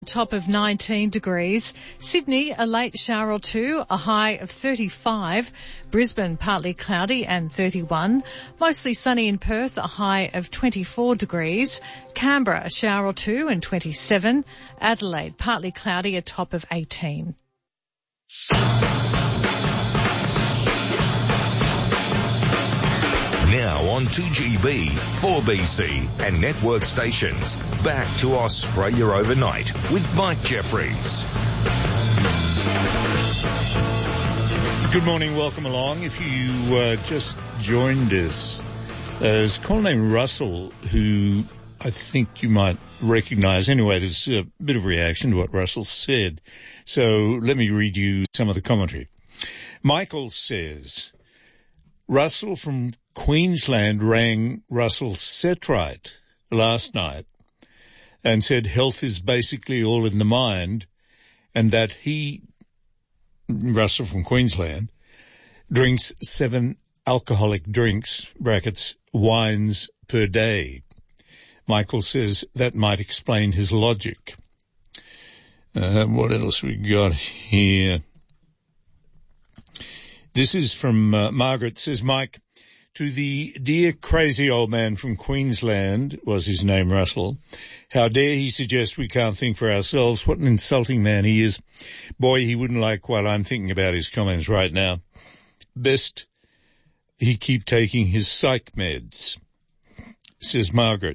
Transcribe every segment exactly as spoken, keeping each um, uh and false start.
Top of nineteen degrees. Sydney, a late shower or two, a high of thirty-five. Brisbane, partly cloudy and thirty-one. Mostly sunny in Perth, a high of twenty-four degrees. Canberra, a shower or two and twenty-seven. Adelaide, partly cloudy, a top of eighteen. Now on two G B, four B C and network stations. Back to Australia Overnight with Mike Jeffries. Good morning, welcome along. If you uh, just joined us, uh, there's a caller named Russell who I think you might recognise. Anyway, there's a bit of reaction to what Russell said. So let me read you some of the commentary. Michael says, Russell from Queensland rang Russell Setright last night and said health is basically all in the mind, and that he, Russell from Queensland, drinks seven alcoholic drinks, brackets, wines per day. Michael says that might explain his logic. Uh, what else we got here? This is from uh, Margaret, says, Mike, to the dear crazy old man from Queensland, was his name Russell, how dare he suggest we can't think for ourselves? What an insulting man he is. Boy, he wouldn't like what I'm thinking about his comments right now. Best he keep taking his psych meds, says Margaret.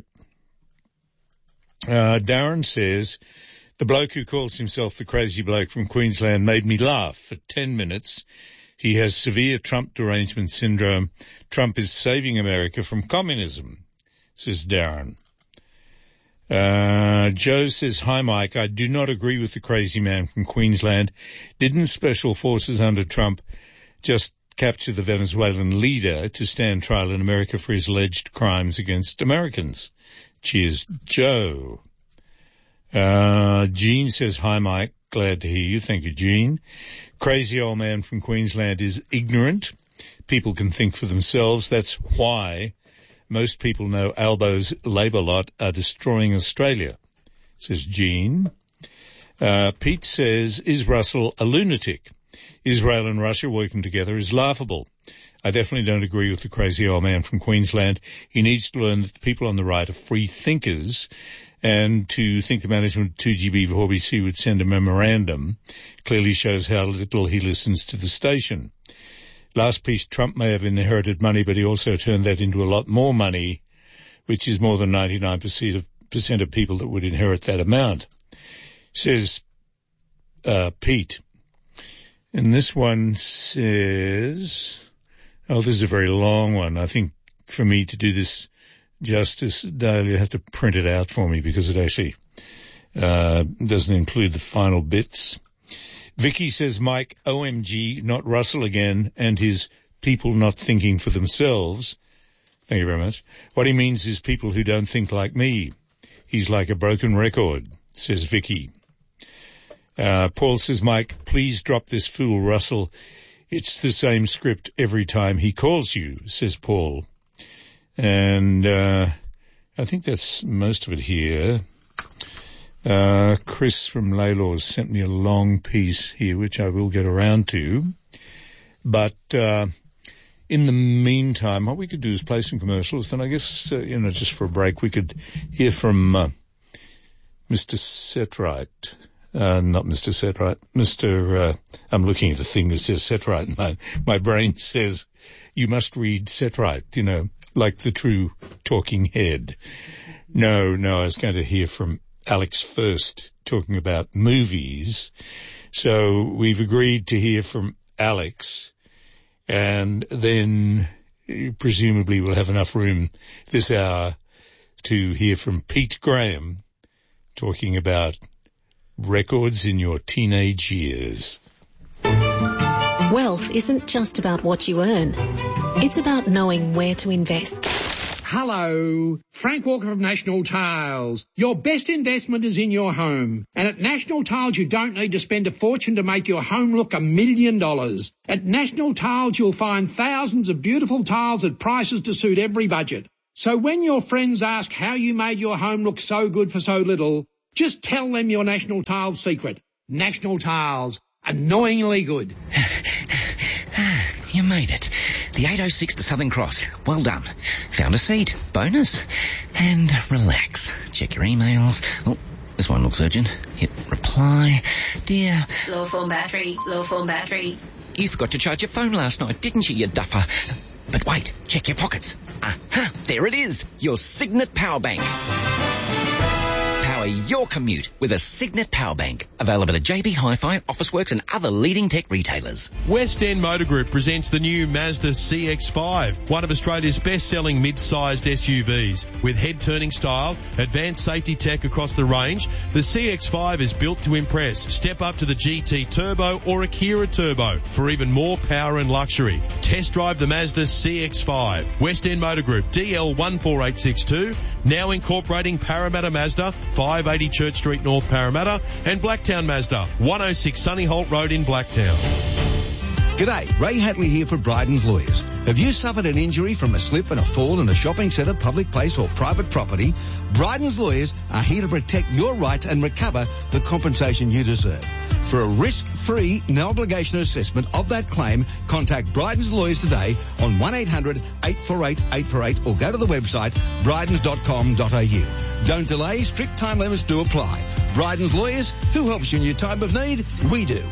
Uh, Darren says, the bloke who calls himself the crazy bloke from Queensland made me laugh for ten minutes. He has severe Trump derangement syndrome. Trump is saving America from communism, says Darren. Uh, Joe says, hi, Mike. I do not agree with the crazy man from Queensland. Didn't special forces under Trump just capture the Venezuelan leader to stand trial in America for his alleged crimes against Americans? Cheers, Joe. Uh, Jean says, hi, Mike. Glad to hear you. Thank you, Jean. Crazy old man from Queensland is ignorant. People can think for themselves. That's why most people know Albo's Labor lot are destroying Australia, says Jean. Uh, Pete says, is Russell a lunatic? Israel and Russia working together is laughable. I definitely don't agree with the crazy old man from Queensland. He needs to learn that the people on the right are free thinkers, and to think the management of two G B four B C would send a memorandum clearly shows how little he listens to the station. Last piece, Trump may have inherited money, but he also turned that into a lot more money, which is more than ninety-nine percent of, percent of people that would inherit that amount, says uh, Pete. And this one says, oh, this is a very long one. I think for me to do this justice, Dale, you have to print it out for me because it actually uh, doesn't include the final bits. Vicky says, Mike, O M G, not Russell again, and his people not thinking for themselves. Thank you very much. What he means is people who don't think like me. He's like a broken record, says Vicky. Uh, Paul says, Mike, please drop this fool Russell. It's the same script every time he calls you, says Paul. And uh, I think that's most of it here. Uh, Chris from Laylaws sent me a long piece here, which I will get around to. But uh, in the meantime, what we could do is play some commercials. Then I guess, uh, you know, just for a break, we could hear from uh, Mister Setright. Uh, not Mister Setright. Mister Uh, I'm looking at the thing that says Setright. My, my brain says, you must read Setright, you know, like the true talking head. No, no, I was going to hear from Alex first, talking about movies. So we've agreed to hear from Alex, and then presumably we'll have enough room this hour to hear from Pete Graham, talking about records in your teenage years. Wealth isn't just about what you earn. It's about knowing where to invest. Hello, Frank Walker of National Tiles. Your best investment is in your home. And at National Tiles, you don't need to spend a fortune to make your home look a million dollars. At National Tiles, you'll find thousands of beautiful tiles at prices to suit every budget. So when your friends ask how you made your home look so good for so little, Just tell them your National Tiles secret. National Tiles. Annoyingly good. You made it. The eight oh six to Southern Cross. Well done. Found a seat. Bonus. And relax. Check your emails. Oh, this one looks urgent. Hit reply. Dear. Low phone battery. Low phone battery. You forgot to charge your phone last night, didn't you, you duffer? But wait, check your pockets. Aha, there it is. Your Signet Power Bank. Power your commute with a Signet Power Bank. Available at J B Hi-Fi, Officeworks and other leading tech retailers. West End Motor Group presents the new Mazda C X five, one of Australia's best-selling mid-sized S U Vs. With head-turning style, advanced safety tech across the range, the C X five is built to impress. Step up to the G T Turbo or Akira Turbo for even more power and luxury. Test drive the Mazda C X five. West End Motor Group, D L one four eight six two, now incorporating Parramatta Mazda, five eighty Church Street North, Parramatta, and Blacktown Mazda, one oh six Sunny Holt Road in Blacktown. G'day, Ray Hatley here for Bryden's Lawyers. Have you suffered an injury from a slip and a fall in a shopping centre, public place or private property? Bryden's Lawyers are here to protect your rights and recover the compensation you deserve. For a risk-free, no-obligation assessment of that claim, contact Bryden's Lawyers today on one eight hundred eight four eight eight four eight or go to the website brydens dot com dot a u. Don't delay, strict time limits do apply. Bryden's Lawyers, who helps you in your time of need? We do.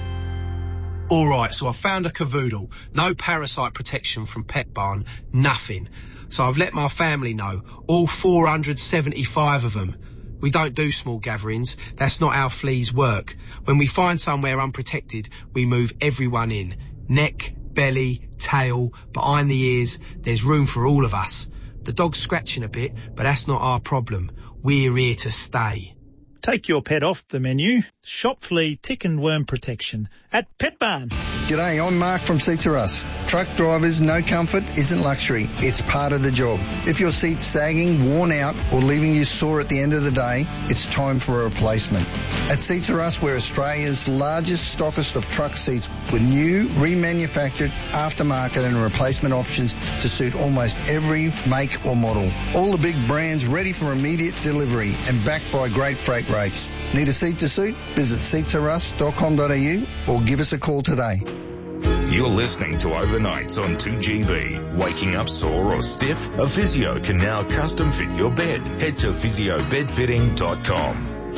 All right, so I found a cavoodle. No parasite protection from Pet Barn, nothing. So I've let my family know, all four hundred seventy-five of them. We don't do small gatherings. That's not how fleas work. When we find somewhere unprotected, we move everyone in. Neck, belly, tail, behind the ears. There's room for all of us. The dog's scratching a bit, but that's not our problem. We're here to stay. Take your pet off the menu. Shop flea, tick and worm protection at Pet Barn. G'day, I'm Mark from Seats R Us. Truck drivers, no comfort isn't luxury. It's part of the job. If your seat's sagging, worn out or leaving you sore at the end of the day, it's time for a replacement. At Seats R Us, we're Australia's largest stockist of truck seats with new, remanufactured, aftermarket and replacement options to suit almost every make or model. All the big brands ready for immediate delivery and backed by great freight rates. Need a seat to suit? Visit seats r us dot com dot a u or give us a call today. You're listening to Overnights on two G B. Waking up sore or stiff? A physio can now custom fit your bed. Head to physio bed fitting dot com.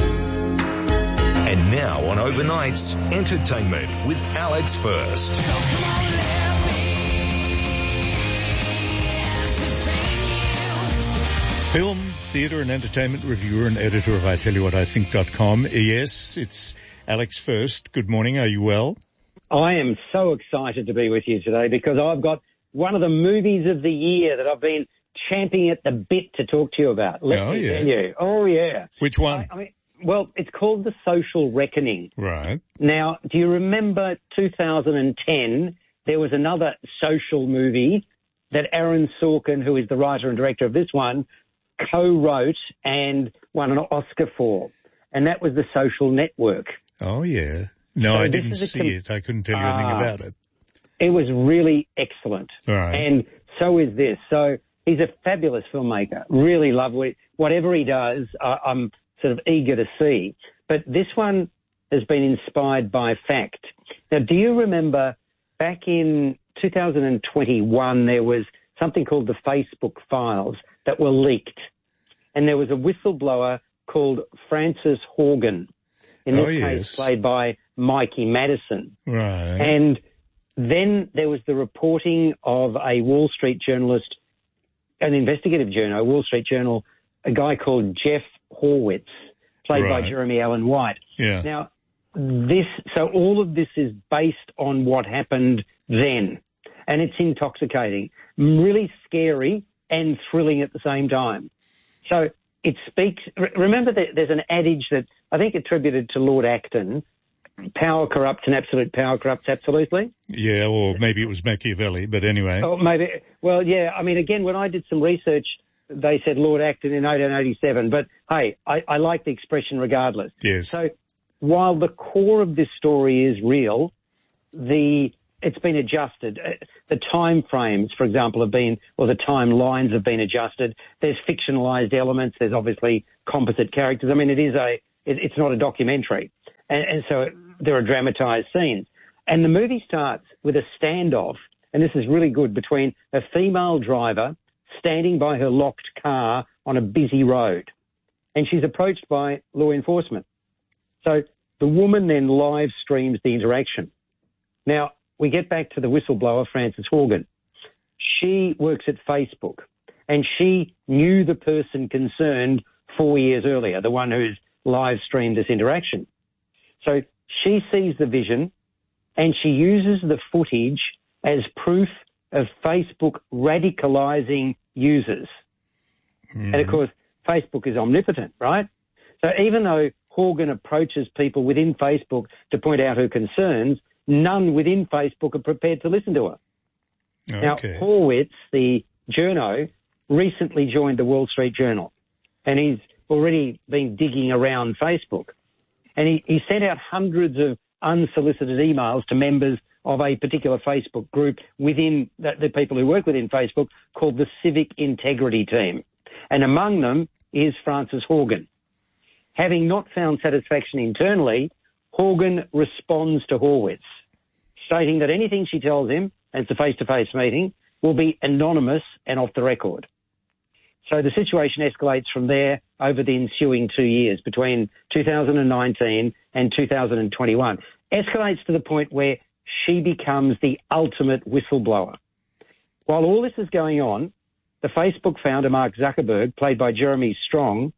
And now on Overnights, entertainment with Alex First. Film, theatre and entertainment reviewer and editor of I Tell You What I Think dot com. Yes, it's Alex First. Good morning. Are you well? I am so excited to be with you today because I've got one of the movies of the year that I've been champing at the bit to talk to you about. Let oh, me yeah. tell you. Oh, yeah. Which one? I, I mean, well, it's called The Social Reckoning. Right. Now, do you remember two thousand ten, there was another social movie that Aaron Sorkin, who is the writer and director of this one, co-wrote and won an Oscar for, and that was The Social Network. Oh, yeah. No, so I didn't see com- it. I couldn't tell you uh, anything about it. It was really excellent. Right. And so is this. So he's a fabulous filmmaker. Really love it. Whatever he does, uh, I'm sort of eager to see. But this one has been inspired by fact. Now, do you remember back in two thousand twenty-one, there was something called the Facebook files that were leaked. And there was a whistleblower called Frances Horgan, in this oh, case yes. played by Mikey Madison. Right. And then there was the reporting of a Wall Street journalist, an investigative journal, a Wall Street Journal, a guy called Jeff Horwitz, played right. by Jeremy Allen White. Yeah. Now, this, so all of this is based on what happened then. And it's intoxicating, really scary and thrilling at the same time. So it speaks, remember that there's an adage that I think attributed to Lord Acton, power corrupts and absolute power corrupts absolutely. Yeah, or maybe it was Machiavelli, but anyway. Oh, maybe, well, yeah, I mean, again, when I did some research, they said Lord Acton in eighteen eighty-seven, but hey, I, I like the expression regardless. Yes. So while the core of this story is real, the it's been adjusted. The time frames, for example, have been, or the timelines have been adjusted. There's fictionalized elements. There's obviously composite characters. I mean, it is a it, it's not a documentary. And, and so there are dramatised scenes. And the movie starts with a standoff, and this is really good, between a female driver standing by her locked car on a busy road. And she's approached by law enforcement. So the woman then live streams the interaction. Now, we get back to the whistleblower, Frances Haugen. She works at Facebook, and she knew the person concerned four years earlier, the one who's live streamed this interaction. So she sees the vision, and she uses the footage as proof of Facebook radicalising users. Mm. And, of course, Facebook is omnipotent, right? So even though Haugen approaches people within Facebook to point out her concerns, none within Facebook are prepared to listen to her. Okay. Now, Horwitz, the journo, recently joined the Wall Street Journal, and he's already been digging around Facebook. And he, he sent out hundreds of unsolicited emails to members of a particular Facebook group within the, the people who work within Facebook called the Civic Integrity Team. And among them is Frances Haugen. Having not found satisfaction internally, Haugen responds to Horwitz, stating that anything she tells him, and it's a face-to-face meeting, will be anonymous and off the record. So the situation escalates from there over the ensuing two years, between two thousand nineteen and two thousand twenty-one. Escalates to the point where she becomes the ultimate whistleblower. While all this is going on, the Facebook founder, Mark Zuckerberg, played by Jeremy Strong,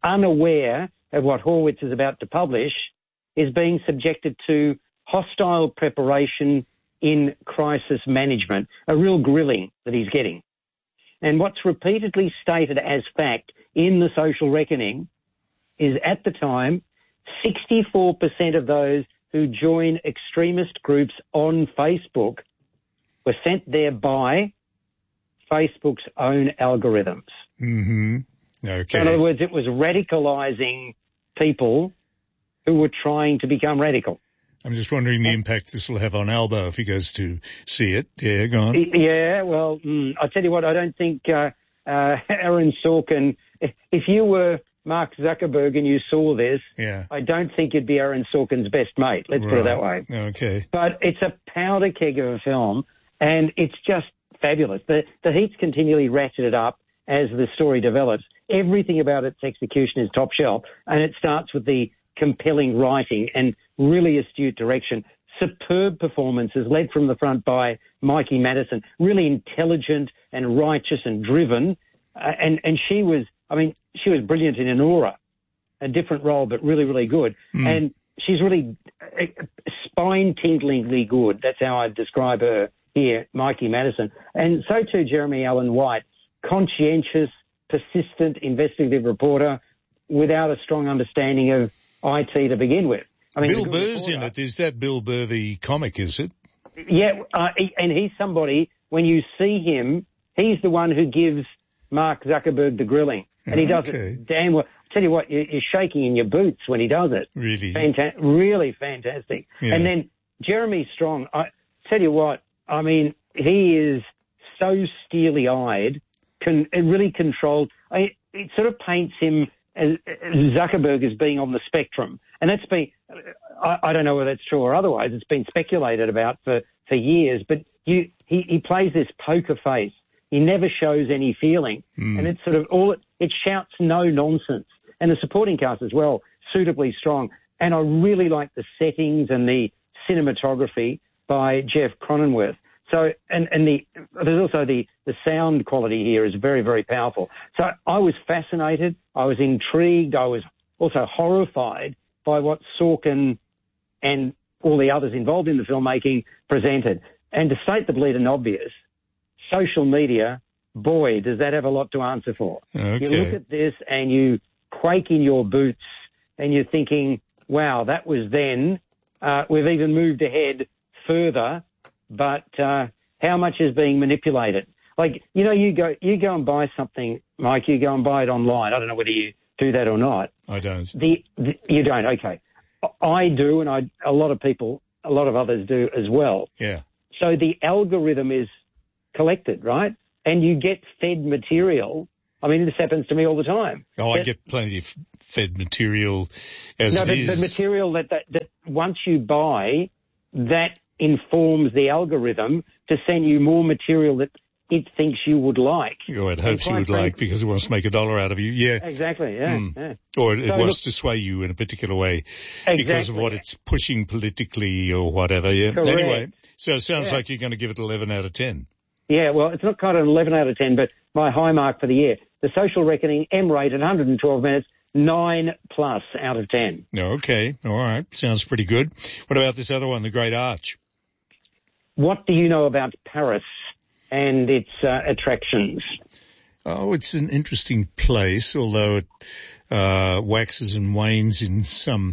unaware of what Horwitz is about to publish, is being subjected to hostile preparation in crisis management, a real grilling that he's getting. And what's repeatedly stated as fact in the social reckoning is, at the time, sixty-four percent of those who join extremist groups on Facebook were sent there by Facebook's own algorithms. Mm-hmm. Okay. So in other words, it was radicalising people who were trying to become radical. I'm just wondering the impact this will have on Albo if he goes to see it. Yeah, go on. Yeah, well, mm, I'll tell you what, I don't think uh, uh, Aaron Sorkin, if you were Mark Zuckerberg and you saw this, yeah. I don't think you'd be Aaron Sorkin's best mate, let's right. put it that way. Okay. But it's a powder keg of a film, and it's just fabulous. The, the heat's continually ratcheted up as the story develops. Everything about its execution is top shelf, and it starts with the compelling writing and really astute direction. Superb performances led from the front by Mikey Madison, really intelligent and righteous and driven. Uh, and, and she was, I mean, she was brilliant in Anora, a different role, but really, really good. Mm. And she's really uh, spine-tinglingly good. That's how I'd describe her here, Mikey Madison. And so too Jeremy Allen White, conscientious, persistent investigative reporter without a strong understanding of I T to begin with. I mean, Bill Burr's in it. Is that Bill Burr, the comic, is it? Yeah, uh, he, and he's somebody, when you see him, he's the one who gives Mark Zuckerberg the grilling. And he does okay. it damn well. I tell you what, you're shaking in your boots when he does it. Really? Fanta- really fantastic. Yeah. And then Jeremy Strong, I tell you what, I mean, he is so steely-eyed, can, really controlled. I, it sort of paints him as Zuckerberg as being on the spectrum. And that's been, I, I don't know whether that's true or otherwise, it's been speculated about for, for years, but you, he, he plays this poker face. He never shows any feeling. Mm. And it's sort of all, it, it shouts no nonsense. And the supporting cast as well, suitably strong. And I really like the settings and the cinematography by Jeff Cronenworth. So, and, and the, there's also the, the sound quality here is very, very powerful. So I was fascinated. I was intrigued. I was also horrified by what Sorkin and all the others involved in the filmmaking presented. And to state the bleeding obvious, social media, boy, does that have a lot to answer for. Okay. You look at this and you quake in your boots and you're thinking, wow, that was then. Uh, we've even moved ahead further. But uh, how much is being manipulated? Like, you know, you go you go and buy something, Mike, you go and buy it online. I don't know whether you do that or not. I don't. The, the You don't, okay. I do, and I a lot of people, a lot of others do as well. Yeah. So the algorithm is collected, right? And you get fed material I mean, this happens to me all the time. Oh, that, I get plenty of fed material as no, it but, is. but material that, that, that once you buy, that informs the algorithm to send you more material that it thinks you would like. Oh, it hopes you would frank- like because it wants to make a dollar out of you. Yeah. Exactly, yeah. Mm. yeah. Or it, it So wants look- to sway you in a particular way Exactly. because of what it's pushing politically or whatever. Yeah. Correct. Anyway, so it sounds Yeah. like you're going to give it eleven out of ten. Yeah, well, it's not quite an eleven out of ten, but my high mark for the year. The Social Reckoning, M-rated, one hundred twelve minutes, nine plus out of ten. Okay. All right. Sounds pretty good. What about this other one, The Great Arch? What do you know about Paris and its uh, attractions? Oh, it's an interesting place, although it uh, waxes and wanes in some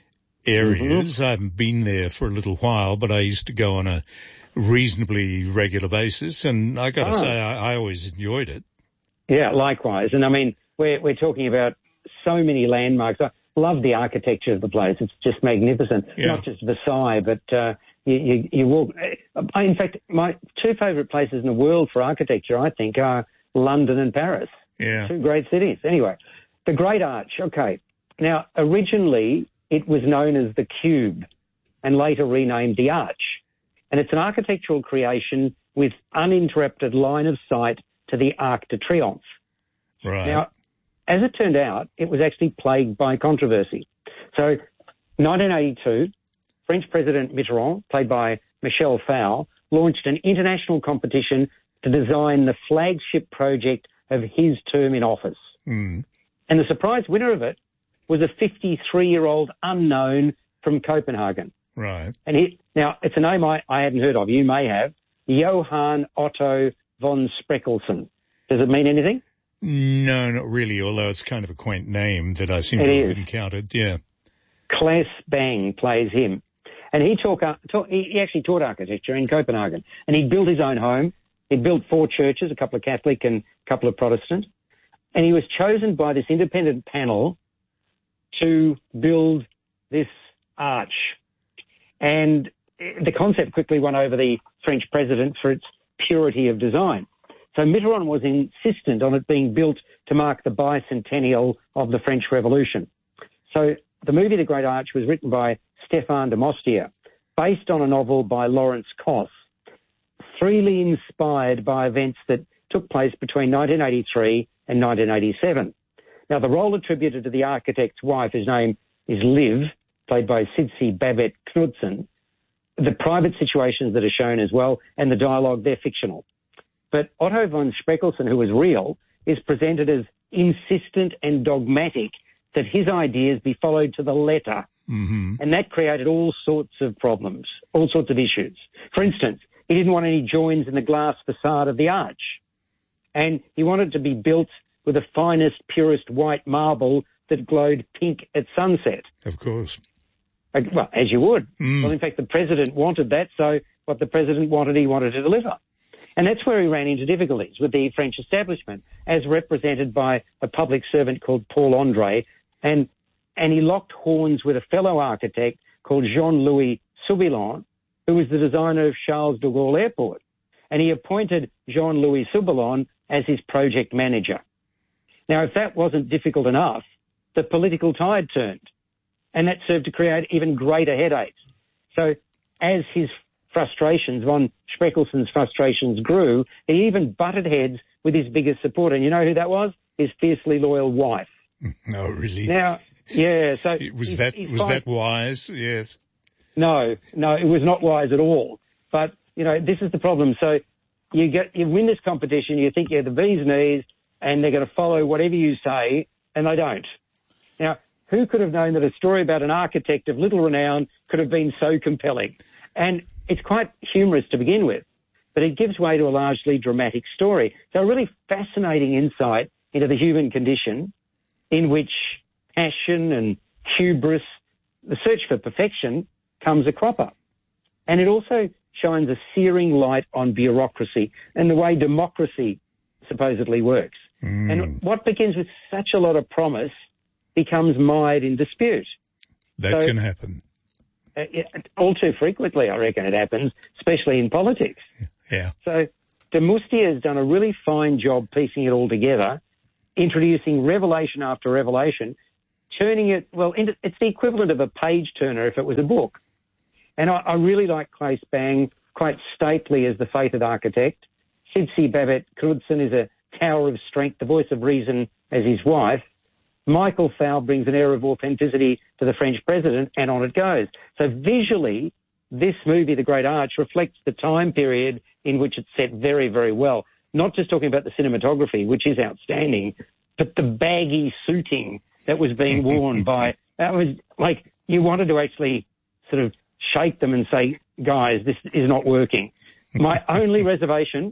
areas. Mm-hmm. I haven't been there for a little while, but I used to go on a reasonably regular basis, and I got to Oh. say, I, I always enjoyed it. Yeah, likewise. And I mean, we're, we're talking about so many landmarks. I love the architecture of the place. It's just magnificent. Yeah. Not just Versailles, but uh, you, you, you walk. I, in fact, my two favourite places in the world for architecture, I think, are London and Paris. Yeah. Two great cities. Anyway, the Great Arch. Okay. Now, originally, it was known as the Cube and later renamed the Arch. And it's an architectural creation with uninterrupted line of sight to the Arc de Triomphe. Right. Now, as it turned out, it was actually plagued by controversy. So, nineteen eighty-two, French President Mitterrand, played by Michel Faure, launched an international competition to design the flagship project of his term in office. Mm. And the surprise winner of it was a fifty-three-year-old unknown from Copenhagen. Right. And he, now, it's a name I, I hadn't heard of. You may have. Johann Otto von Spreckelsen. Does it mean anything? No, not really, although it's kind of a quaint name that I seem It to is. have encountered. Yeah. Claes Bang plays him. And he, taught, taught, he actually taught architecture in Copenhagen. And he built his own home. He built four churches, a couple of Catholic and a couple of Protestant. And he was chosen by this independent panel to build this arch. And the concept quickly won over the French president for its purity of design. So Mitterrand was insistent on it being built to mark the bicentennial of the French Revolution. So the movie The Great Arch was written by Stéphane de Mostier, based on a novel by Lawrence Koss, freely inspired by events that took place between nineteen eighty-three and nineteen eighty-seven. Now, the role attributed to the architect's wife, whose name is Liv, played by Sidse Babette Knudsen, the private situations that are shown as well, and the dialogue, they're fictional. But Otto von Spreckelsen, who was real, is presented as insistent and dogmatic that his ideas be followed to the letter. Mm-hmm. And that created all sorts of problems, all sorts of issues. For instance, he didn't want any joins in the glass facade of the arch. And he wanted to be built with the finest, purest white marble that glowed pink at sunset. Of course. Uh, Well, as you would. Mm. Well, in fact, the president wanted that, so what the president wanted, he wanted to deliver. And that's where he ran into difficulties with the French establishment, as represented by a public servant called Paul André, and and he locked horns with a fellow architect called Jean-Louis Soubilan, who was the designer of Charles de Gaulle Airport. And he appointed Jean-Louis Soubilan as his project manager. Now, if that wasn't difficult enough, the political tide turned, and that served to create even greater headaches. So as his frustrations, von Spreckelsen's frustrations grew, he even butted heads with his biggest supporter. And you know who that was? His fiercely loyal wife. No, really. Now, yeah, so... was he's- that he's was fine. that wise? Yes. No, no, it was not wise at all. But, you know, this is the problem. So you get, you win this competition, you think you're the bee's knees, and they're going to follow whatever you say, and they don't. Now, who could have known that a story about an architect of little renown could have been so compelling? And it's quite humorous to begin with, but it gives way to a largely dramatic story. So a really fascinating insight into the human condition in which passion and hubris, the search for perfection, comes a cropper. And it also shines a searing light on bureaucracy and the way democracy supposedly works. Mm. And what begins with such a lot of promise becomes mired in dispute. That So- can happen. Uh, it- all too frequently, I reckon it happens, especially in politics. Yeah. So de Moustier has done a really fine job piecing it all together, introducing revelation after revelation, turning it, well, into, it's the equivalent of a page turner if it was a book. And I, I really like Claes Bang, quite stately as the fated architect. Sidsi Babette Knudsen is a tower of strength, the voice of reason as his wife. Michael Fowl brings an air of authenticity to the French president, and on it goes. So visually, this movie, The Great Arch, reflects the time period in which it's set very, very well. Not just talking about the cinematography, which is outstanding, but the baggy suiting that was being worn by, that was like, you wanted to actually sort of shake them and say, guys, this is not working. My only reservation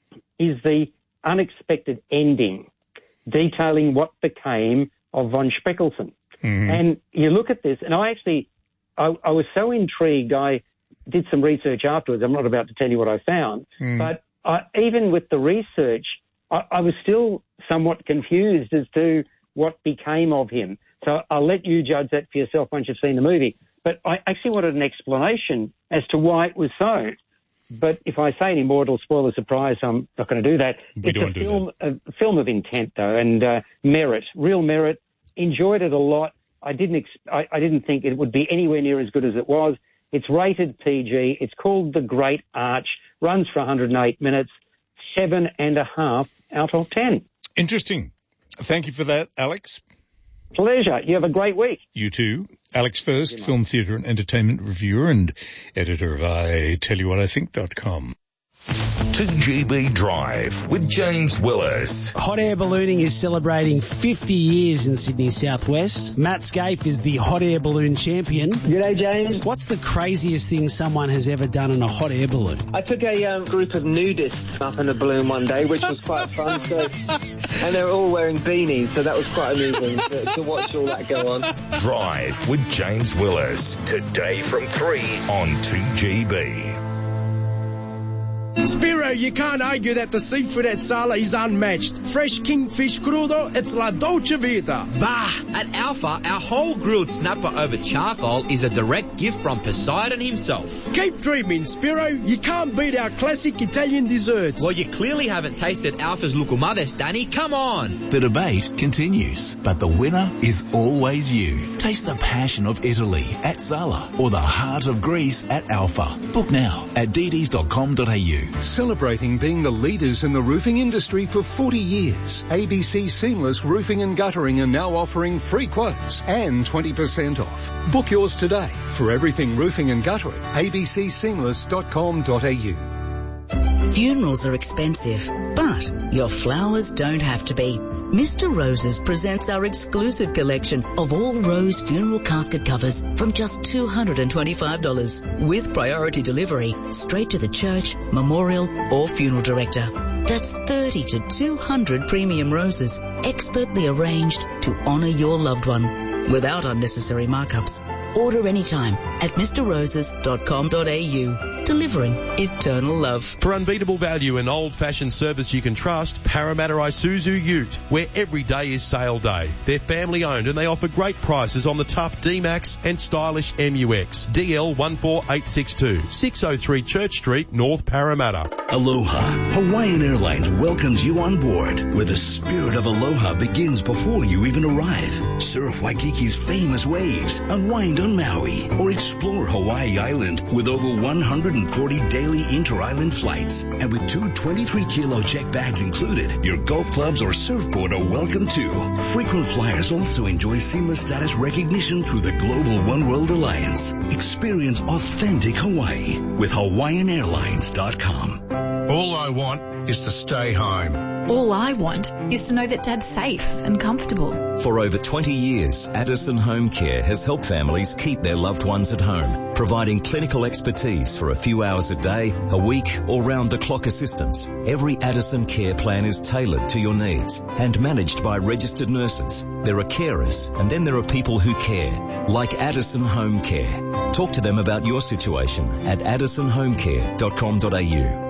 is the unexpected ending, detailing what became of von Spreckelsen. Mm-hmm. And you look at this, and I actually, I, I was so intrigued, I did some research afterwards. I'm not about to tell you what I found, mm. but I, even with the research, I, I was still somewhat confused as to what became of him. So I'll let you judge that for yourself once you've seen the movie. But I actually wanted an explanation as to why it was so. But if I say any more, it'll spoil the surprise, so I'm not going to do that. We it's don't a do film, that. a film of intent, though, and uh, merit, real merit. Enjoyed it a lot. I didn't, ex- I, I didn't think it would be anywhere near as good as it was. It's rated P G. It's called The Great Arch. Runs for one hundred eight minutes. Seven and a half out of ten. Interesting. Thank you for that, Alex. Pleasure. You have a great week. You too. Alex First, film, theatre and entertainment reviewer and editor of I Tell You What I Think dot com. two G B Drive with James Willis. Hot air ballooning is celebrating fifty years in Sydney's southwest. Matt Scaife is the hot air balloon champion. G'day, James. What's the craziest thing someone has ever done in a hot air balloon? I took a um, group of nudists up in a balloon one day, which was quite fun. So, and they were all wearing beanies, so that was quite amusing to, to watch all that go on. Drive with James Willis. Today from three on two G B. Spiro, you can't argue that the seafood at Sala is unmatched. Fresh kingfish crudo, it's la dolce vita. Bah! At Alpha, our whole grilled snapper over charcoal is a direct gift from Poseidon himself. Keep dreaming, Spiro. You can't beat our classic Italian desserts. Well, you clearly haven't tasted Alpha's lucumades, Danny. Come on! The debate continues, but the winner is always you. Taste the passion of Italy at Sala or the heart of Greece at Alpha. Book now at d ds dot com dot a u. Celebrating being the leaders in the roofing industry for forty years, A B C Seamless Roofing and Guttering are now offering free quotes and twenty percent off. Book yours today for everything roofing and guttering. a b c seamless dot com dot a u. Funerals are expensive, but your flowers don't have to be. Mister Roses presents our exclusive collection of all rose funeral casket covers from just two hundred twenty-five dollars with priority delivery straight to the church, memorial or funeral director. That's thirty to two hundred premium roses expertly arranged to honour your loved one without unnecessary markups. Order anytime at mr roses dot com dot a u. Delivering eternal love. For unbeatable value and old-fashioned service you can trust, Parramatta Isuzu Ute, where every day is sale day. They're family-owned and they offer great prices on the tough D-Max and stylish M U X. D L one four eight six two, six oh three Church Street, North Parramatta. Aloha. Hawaiian Airlines welcomes you on board, where the spirit of aloha begins before you even arrive. Surf Waikiki's famous waves, unwind on Maui, or explore Hawaii Island with over one hundred forty daily inter-island flights. And with two twenty-three kilo check bags included, your golf clubs or surfboard are welcome too. Frequent flyers also enjoy seamless status recognition through the Global One World Alliance. Experience authentic Hawaii with hawaiian airlines dot com. All I want is to stay home. All I want is to know that Dad's safe and comfortable. For over twenty years, Addison Home Care has helped families keep their loved ones at home, providing clinical expertise for a few hours a day, a week, or round-the-clock assistance. Every Addison care plan is tailored to your needs and managed by registered nurses. There are carers, and then there are people who care, like Addison Home Care. Talk to them about your situation at addison home care dot com dot a u.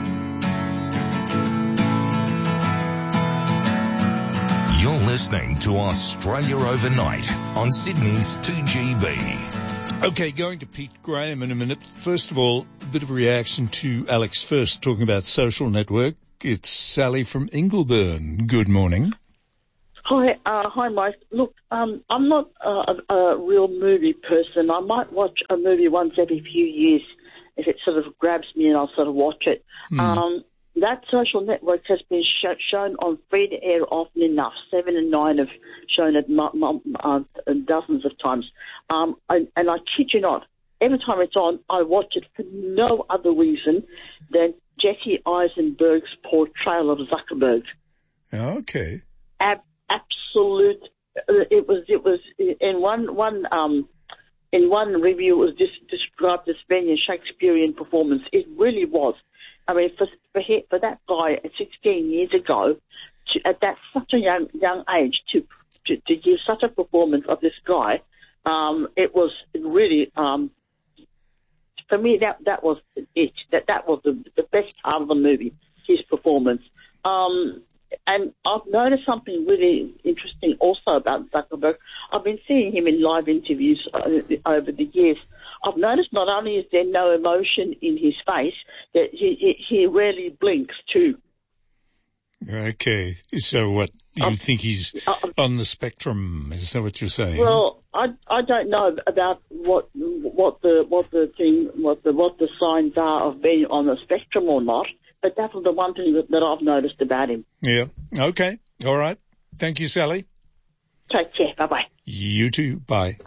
You're listening to Australia Overnight on Sydney's two G B. Okay, going to Pete Graham in a minute. First of all, a bit of a reaction to Alex First talking about Social Network. It's Sally from Ingleburn. Good morning. Hi, uh, hi, Mike. Look, um, I'm not a, a, a real movie person. I might watch a movie once every few years if it sort of grabs me and I'll sort of watch it. Hmm. Um, that Social Network has been sh- shown on free to air often enough. Seven and Nine have shown it m- m- uh, dozens of times. Um, and, and I kid you not, every time it's on, I watch it for no other reason than Jesse Eisenberg's portrayal of Zuckerberg. Okay. Ab- absolute. It was. It was in one one um in one review. It was just described as being a Shakespearean performance. It really was. I mean, for for, he, for that guy at sixteen years ago, to, at that such a young young age, to to, to give such a performance of this guy, um, it was really um. For me, that that was it. That that was the the best part of the movie. His performance. Um. And I've noticed something really interesting also about Zuckerberg. I've been seeing him in live interviews over the years. I've noticed not only is there no emotion in his face, that he he rarely blinks too. Okay, so what, you Um, think he's uh, on the spectrum? Is that what you're saying? Well, I I don't know about what what the what the thing what the what the signs are of being on the spectrum or not. But that was the one thing that, that I've noticed about him. Yeah. Okay. All right. Thank you, Sally. Take care. Bye-bye. You too. Bye.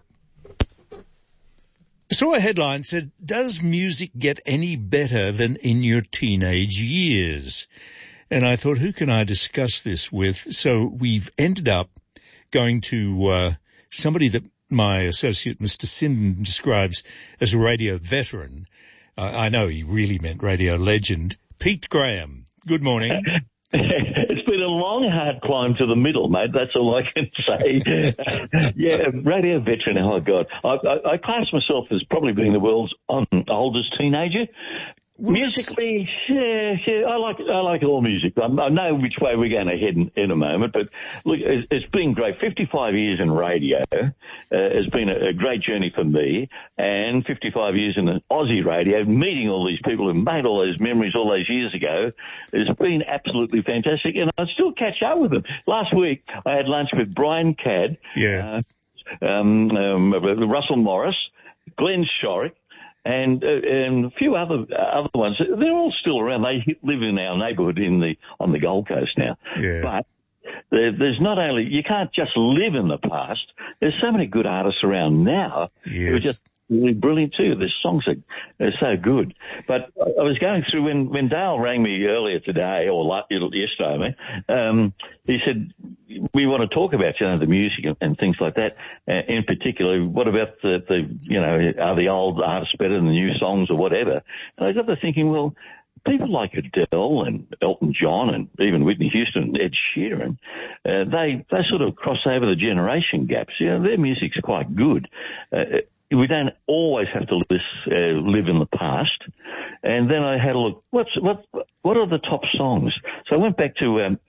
I saw a headline said, does music get any better than in your teenage years? And I thought, who can I discuss this with? So we've ended up going to uh, somebody that my associate, Mister Sinden, describes as a radio veteran. Uh, I know he really meant radio legend. Pete Graham, good morning. It's been a long, hard climb to the middle, mate. That's all I can say. Yeah, radio veteran, oh, God. I, I, I class myself as probably being the world's um, oldest teenager. Well, musically, yeah, yeah, I like I like all music. I, I know which way we're going to head in, in a moment, but look, it's, it's been great. fifty-five years in radio uh, has been a, a great journey for me, and fifty-five years in Aussie radio, meeting all these people who made all those memories all those years ago, has been absolutely fantastic, and I still catch up with them. Last week, I had lunch with Brian Cadd, yeah, uh, um, um, Russell Morris, Glenn Shorrock, and uh, and a few other other ones. They're all still around. They live in our neighbourhood in the on the Gold Coast now. Yeah. But there, there's not only, you can't just live in the past. There's so many good artists around now who are Yes. just really brilliant too. Their songs are, are so good. But I was going through when when Dale rang me earlier today, or la- yesterday, I mean, um, he said, we want to talk about, you know, the music and, and things like that. Uh, in particular, what about the, the, you know, are the old artists better than the new songs or whatever? And I got to thinking, well, people like Adele and Elton John and even Whitney Houston and Ed Sheeran, uh, they, they sort of cross over the generation gaps. You know, their music's quite good. Uh, we don't always have to list, uh, live in the past. And then I had a look, what's, what, what are the top songs? So I went back to, um,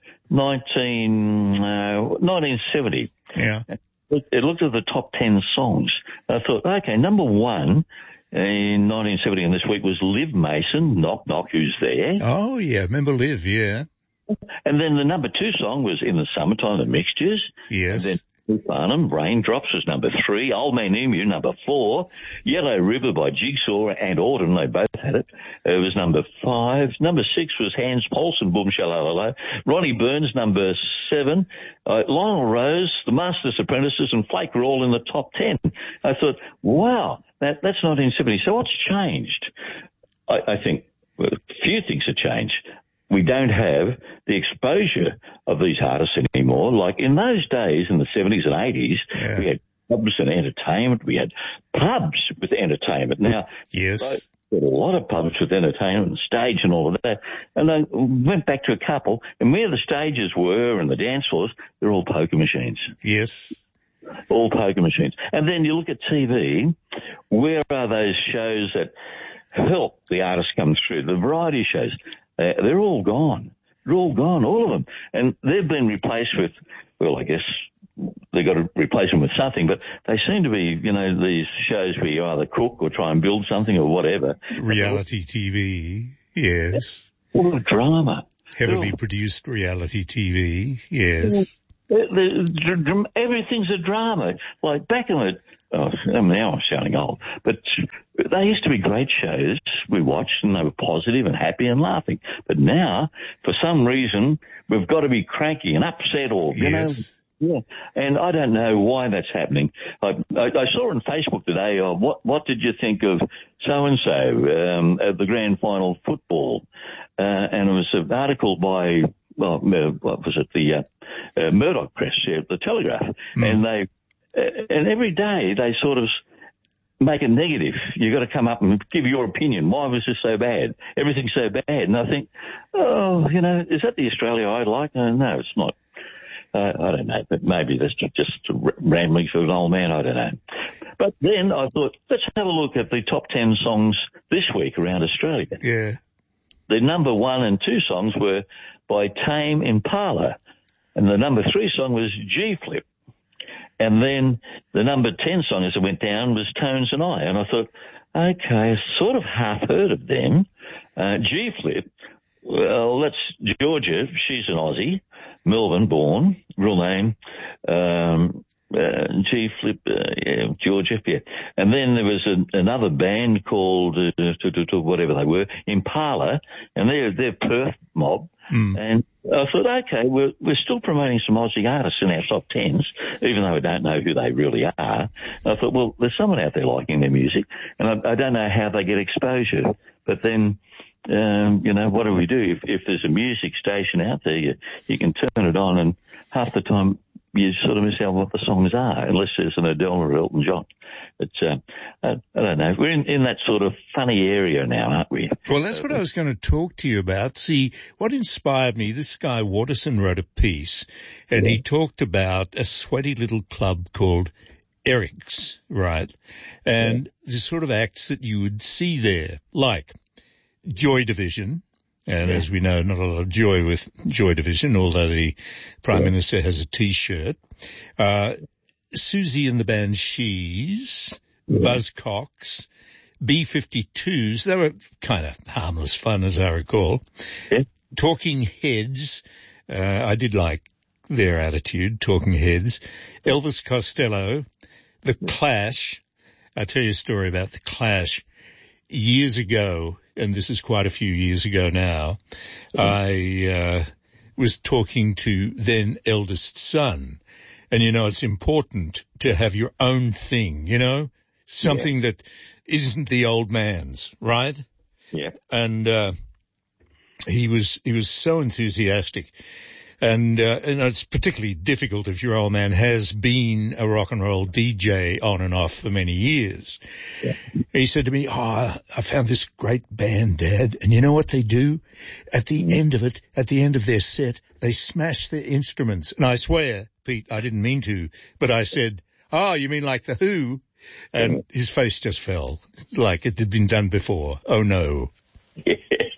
nineteen, uh, nineteen seventy. Yeah. It looked at the top ten songs. I thought, okay, number one in nineteen seventy and this week was Liv Mason, Knock Knock, Who's There? Oh, yeah. Remember Liv, yeah. And then the number two song was In the Summertime, The Mixtures. Yes. And then Farnham, Raindrops was number three. Old Man Emu, number four. Yellow River by Jigsaw and Auden, they both had it. It was number five. Number six was Hans Paulson, Boom Shalalala. Ronnie Burns, number seven. Uh, Lionel Rose, The Master's Apprentices, and Flake were all in the top ten. I thought, wow, that, that's nineteen seventy. So what's changed? I, I think well, a few things have changed. We don't have the exposure of these artists anymore. Like in those days, in the seventies and eighties, yeah. we had pubs and entertainment. We had pubs with entertainment. Now, yes, there were a lot of pubs with entertainment and stage and all of that. And I went back to a couple, and where the stages were and the dance floors, they're all poker machines. Yes. All poker machines. And then you look at T V, where are those shows that help the artists come through, the variety shows? Uh, they're all gone. They're all gone, all of them. And they've been replaced with, well, I guess they've got to replace them with something, but they seem to be, you know, these shows where you either cook or try and build something or whatever. Reality T V, yes. All the drama. Heavily produced reality T V, yes. the, the, everything's a drama. Like back in the, oh, now I'm sounding old, but they used to be great shows we watched and they were positive and happy and laughing. But now, for some reason, we've got to be cranky and upset or, you yes. know. Yeah, and I don't know why that's happening. I, I, I saw on Facebook today, uh, what what did you think of so-and-so um, at the grand final football? Uh, and it was an article by, well, what was it, the uh, uh, Murdoch Press, yeah, the Telegraph. Mm. And they, uh, and every day they sort of make it negative. You've got to come up and give your opinion. Why was this so bad? Everything's so bad. And I think, oh, you know, is that the Australia I like? Uh, no, it's not. Uh, I don't know, but maybe that's just rambling for an old man. I don't know. But then I thought, let's have a look at the top ten songs this week around Australia. Yeah. The number one and two songs were by Tame Impala, and the number three song was G-Flip. And then the number ten song as it went down was Tones and I. And I thought, okay, I sort of half heard of them. Uh, G-Flip, well, that's Georgia. She's an Aussie. Melbourne born, real name, um, uh, G-Flip, uh, yeah, Georgia, yeah. And then there was a, another band called, uh, to, to, to whatever they were, Impala, and they're, they're Perth mob. Mm. And I thought, okay, we're, we're still promoting some Aussie artists in our top tens, even though I don't know who they really are. And I thought, well, there's someone out there liking their music, and I, I don't know how they get exposure. But then, Um, you know, what do we do? If, if there's a music station out there, you, you can turn it on and half the time you sort of miss out what the songs are, unless there's an Adele or Elton John. But, uh, I, I don't know. We're in, in that sort of funny area now, aren't we? Well, that's what I was going to talk to you about. See, what inspired me, this guy Waterson wrote a piece and yeah. he talked about a sweaty little club called Eric's, right? And yeah. the sort of acts that you would see there, like Joy Division, and yeah. as we know, not a lot of joy with Joy Division, although the Prime yeah. Minister has a T-shirt. Uh, Susie and the Banshees, yeah. Buzzcocks, B fifty-twos, they were kind of harmless fun as I recall. Yeah. Talking Heads, uh, I did like their attitude, Talking Heads. Elvis Costello, The Clash. I'll tell you a story about The Clash. Years ago, and this is quite a few years ago now, I uh, was talking to then eldest son. And, you know, it's important to have your own thing, you know, something yeah. that isn't the old man's, right? Yeah. And uh, he was he was so enthusiastic. And, uh, and it's particularly difficult if your old man has been a rock and roll D J on and off for many years. Yeah. He said to me, oh, I found this great band, Dad. And you know what they do? At the end of it, at the end of their set, they smash their instruments. And I swear, Pete, I didn't mean to, but I said, oh, you mean like The Who? And yeah. his face just fell, like it had been done before. Oh, no. Yeah.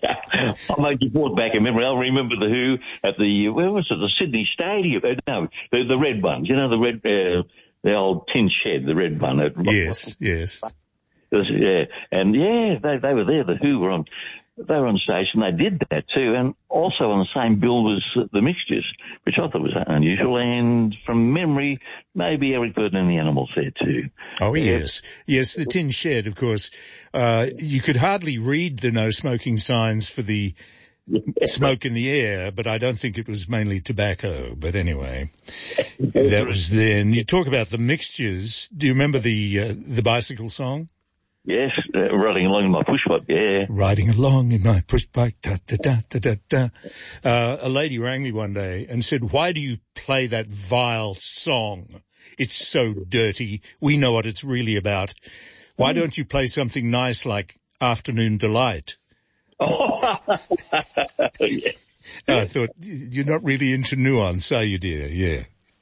I made you brought back a memory. I remember The Who at the, where was it, the Sydney Stadium? Uh, no, the, the red ones. You know, the red, uh, the old tin shed, the red one. At, yes, yes. Was, yeah, and yeah, they, they were there. The Who were on, they were on stage and they did that too. And also on the same bill was the Mixtures, which I thought was unusual. And from memory, maybe Eric Burdon and the Animals there too. Oh, yes. Yes, the tin shed, of course. Uh, you could hardly read the no smoking signs for the smoke in the air, but I don't think it was mainly tobacco. But anyway, that was then. You talk about the Mixtures. Do you remember the, uh, the bicycle song? Yes, uh, riding along in my push bike, yeah. Riding along in my push bike, da, da, da, da, da, da. Uh, a lady rang me one day and said, why do you play that vile song? It's so dirty. We know what it's really about. Why mm. don't you play something nice like Afternoon Delight? Oh, yeah. I thought, you're not really into nuance, are you, dear? Yeah.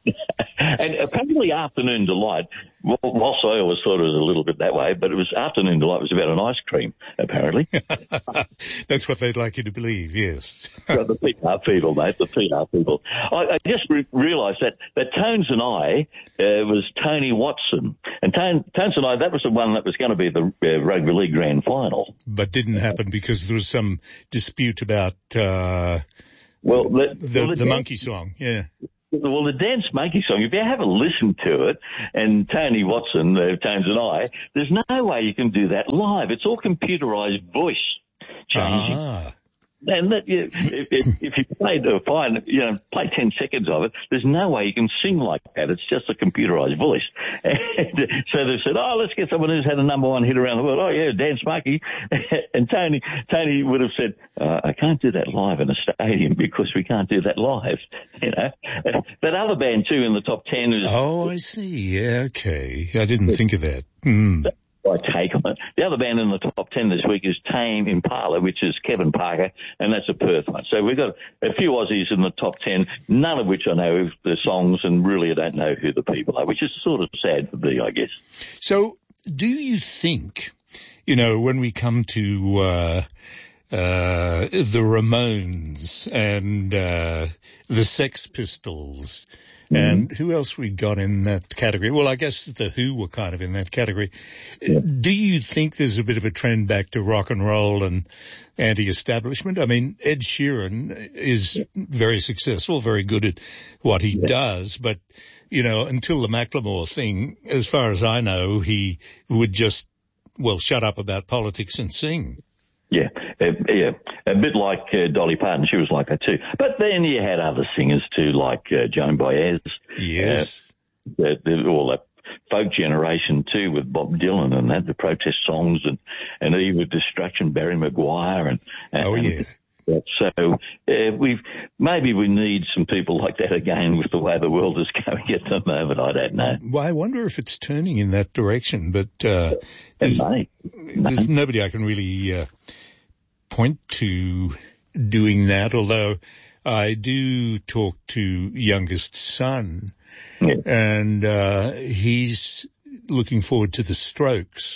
And apparently Afternoon Delight, well, whilst I always thought it was a little bit that way, but it was Afternoon Delight was about an ice cream, apparently. That's what they'd like you to believe, yes. Well, the P R people, mate, the P R people. I, I just re- realised that, that Tones and I uh, was Tony Watson. And Tone, Tones and I, that was the one that was going to be the uh, Rugby League Grand Final. But didn't happen because there was some dispute about uh, well, the, the, well, the, the monkey song, yeah. Well, the Dan Smoky song, if you have a listen to it, and Tony Watson, uh, Tones and I, there's no way you can do that live. It's all computerised voice changing. Ah. And that, you, if, if, if you play the fine, you know, play ten seconds of it, there's no way you can sing like that. It's just a computerised voice. And so they said, oh, let's get someone who's had a number one hit around the world. Oh, yeah, Dan Smoky. And Tony, Tony would have said, uh, I can't do that live in a stadium because we can't do that live. You know, that other band too in the top ten is. Oh, I see. Yeah, okay. I didn't think of that. Hmm. My take on it. The other band in the top ten this week is Tame Impala, which is Kevin Parker, and that's a Perth one. So we've got a few Aussies in the top ten, none of which I know the songs, and really I don't know who the people are, which is sort of sad for me, I guess. So do you think, you know, when we come to uh, uh, the Ramones and uh, the Sex Pistols, and who else we got in that category? Well, I guess the Who were kind of in that category. Yeah. Do you think there's a bit of a trend back to rock and roll and anti-establishment? I mean, Ed Sheeran is yeah. very successful, very good at what he yeah. does, but, you know, until the Macklemore thing, as far as I know, he would just, well, shut up about politics and sing. Yeah, uh, yeah, a bit like uh, Dolly Parton. She was like that too. But then you had other singers too, like uh, Joan Baez. Yes. Uh, the, the, all that folk generation too, with Bob Dylan and that, the protest songs, and and Eve of Destruction, Barry Maguire, and, and oh yeah. And so uh, we've maybe we need some people like that again with the way the world is going at the moment. I don't know. Well, I wonder if it's turning in that direction, but uh, there's, there's nobody I can really uh, point to doing that, although I do talk to youngest son, yeah. and uh, he's looking forward to the Strokes.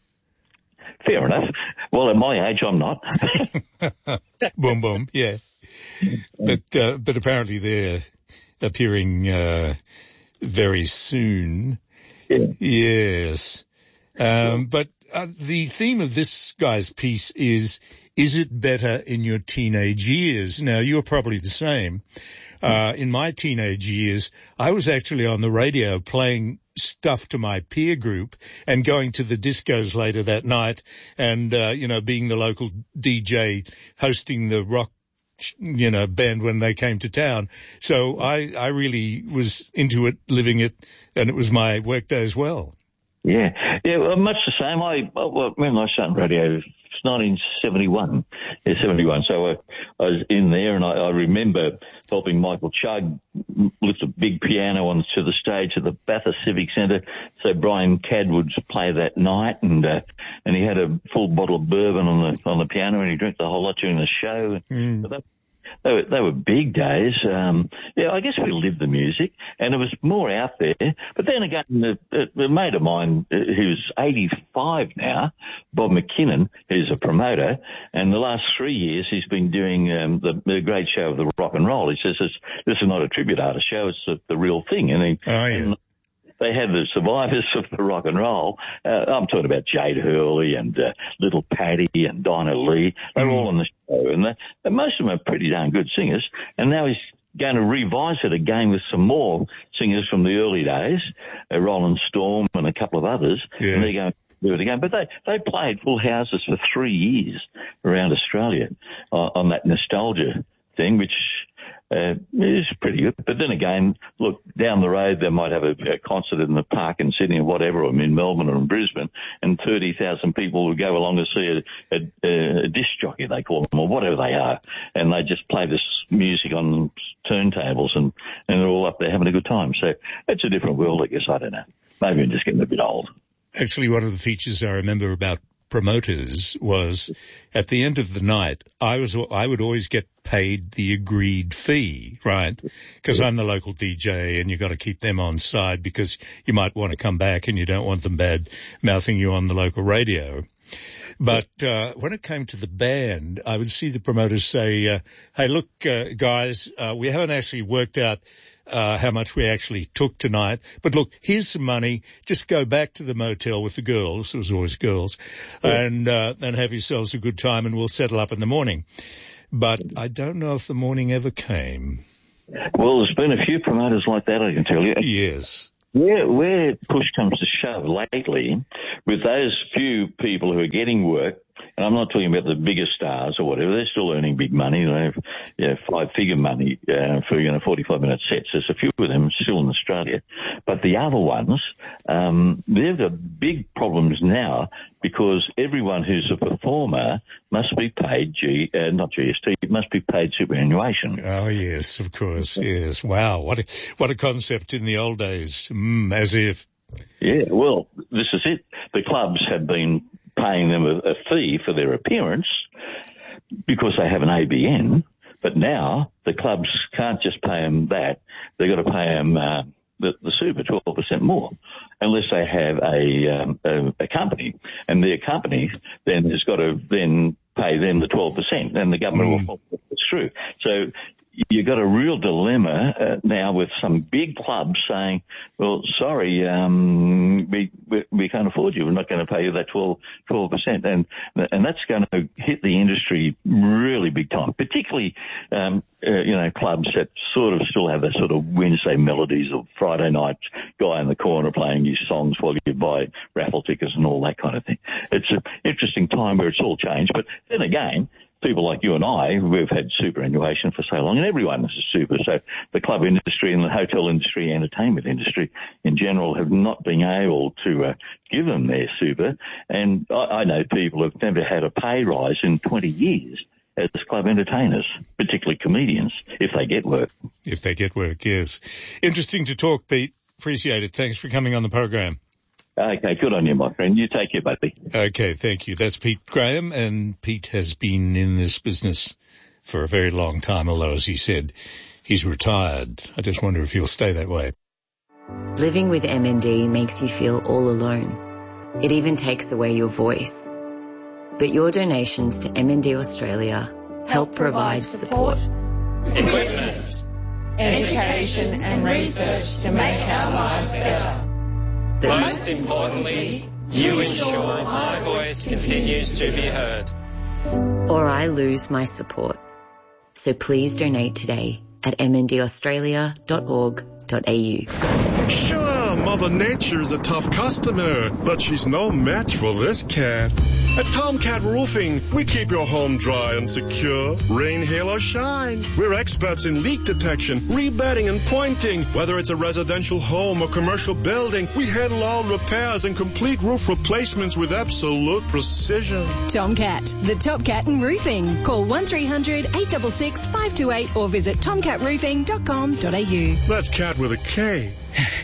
Fair enough. Well, at my age, I'm not. Boom, boom, yeah. But uh, but apparently they're appearing uh, very soon. Yeah. Yes. Um, but uh, the theme of this guy's piece is, is it better in your teenage years? Now, you're probably the same. Uh, in my teenage years, I was actually on the radio playing stuff to my peer group and going to the discos later that night and, uh, you know, being the local D J hosting the rock, you know, band when they came to town. So I, I really was into it, living it, and it was my work day as well. Yeah. Yeah, well, much the same. I, well, when I started radio, it's nineteen seventy-one. Yeah, seventy-one. So I, I was in there, and I, I remember helping Michael Chugg lift a big piano onto the stage at the Bathurst Civic Centre. So Brian Cadd would play that night, and uh, and he had a full bottle of bourbon on the on the piano, and he drank the whole lot during the show. Mm. But that, They were, they were big days. Um, yeah, I guess we lived the music, and it was more out there. But then again, the, the mate of mine, who's eighty-five now, Bob McKinnon, who's a promoter, and the last three years he's been doing um, the, the great show of the rock and roll. He says, this, this is not a tribute artist show, it's the, the real thing. And he, oh, yeah. and they had the survivors of the rock and roll. Uh, I'm talking about Jade Hurley and uh, Little Paddy and Dinah Lee. They're mm. all on the show, and, they, and most of them are pretty darn good singers. And now he's going to revise it again with some more singers from the early days, uh, Roland Storm and a couple of others. Yeah. And they're going to do it again. But they, they played full houses for three years around Australia uh, on that nostalgia thing, which Uh, it's pretty good. But then again, look, down the road, they might have a, a concert in the park in Sydney or whatever, or in Melbourne or in Brisbane, and thirty thousand people will go along to see a, a, a disc jockey, they call them, or whatever they are, and they just play this music on turntables, and, and they're all up there having a good time. So it's a different world, I guess. I don't know. Maybe I'm just getting a bit old. Actually, one of the features I remember about promoters was at the end of the night, I was, I would always get paid the agreed fee, right? Because yeah. I'm the local D J and you've got to keep them on side because you might want to come back and you don't want them bad mouthing you on the local radio. But uh, when it came to the band, I would see the promoters say, uh, hey, look, uh, guys, uh, we haven't actually worked out uh, how much we actually took tonight. But look, here's some money. Just go back to the motel with the girls. It was always girls. Yeah. And, uh, and have yourselves a good time and we'll settle up in the morning. But I don't know if the morning ever came. Well, there's been a few promoters like that, I can tell you. Yes. Where, where push comes to shove lately, with those few people who are getting work, and I'm not talking about the bigger stars or whatever, they're still earning big money. They have you know, five-figure money uh, for, you know, forty-five minute sets. There's a few of them still in Australia. But the other ones, um, they've got big problems now because everyone who's a performer must be paid, G, uh, not G S T, must be paid superannuation. Oh, yes, of course, yes. Wow, what a, what a concept in the old days, mm, as if. Yeah, well, this is it. The clubs have been paying them a, a fee for their appearance because they have an A B N, but now the clubs can't just pay them that. They've got to pay them uh, the, the super twelve percent more unless they have a, um, a, a company. And their company then has got to then pay them the twelve percent, and the government mm. will follow it through. So you've got a real dilemma uh, now with some big clubs saying, well, sorry, um, we, we, we can't afford you. We're not going to pay you that twelve percent. And, and that's going to hit the industry really big time, particularly, um, uh, you know, clubs that sort of still have that sort of Wednesday melodies or Friday night guy in the corner playing his songs while you buy raffle tickets and all that kind of thing. It's an interesting time where it's all changed. But then again, people like you and I, we've had superannuation for so long, and everyone is a super. So the club industry and the hotel industry, entertainment industry in general have not been able to uh, give them their super. And I, I know people who've never had a pay rise in twenty years as club entertainers, particularly comedians, if they get work. If they get work, yes. Interesting to talk, Pete. Appreciate it. Thanks for coming on the program. Okay, good on you, my friend. You take care, buddy. Okay, thank you. That's Pete Graham, and Pete has been in this business for a very long time, although, as he said, he's retired. I just wonder if he'll stay that way. Living with M N D makes you feel all alone. It even takes away your voice. But your donations to M N D Australia help provide support, equipment, education and research to make our lives better. But most importantly, you ensure my voice continues to be heard. Or I lose my support. So please donate today at m n d australia dot org dot a u. Sure, Mother Nature's a tough customer, but she's no match for this cat. At Tomcat Roofing, we keep your home dry and secure, rain, hail, or shine. We're experts in leak detection, rebedding, and pointing. Whether it's a residential home or commercial building, we handle all repairs and complete roof replacements with absolute precision. Tomcat, the top cat in roofing. Call one three hundred eight six six five two eight or visit tomcat roofing dot com dot a u. That's cat with a K.